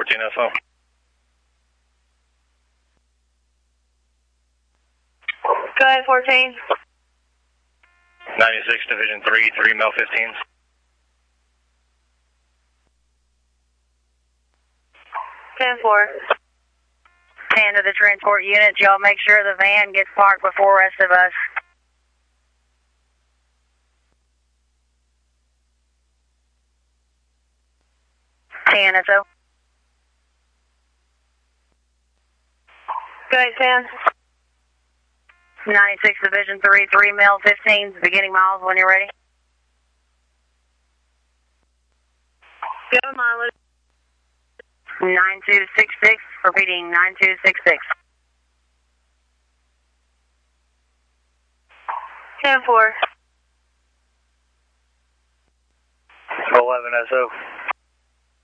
14 SO. Go ahead, 14. 96, Division 3, 3 male 15s. 10-4. 10 to the transport units, y'all make sure the van gets parked before the rest of us. TNSO. Go ahead, 10. 96 Division 3, 3 male 15s, beginning miles when you're ready. Go mileage. 9266, repeating 9266. 10-4. 11 SO.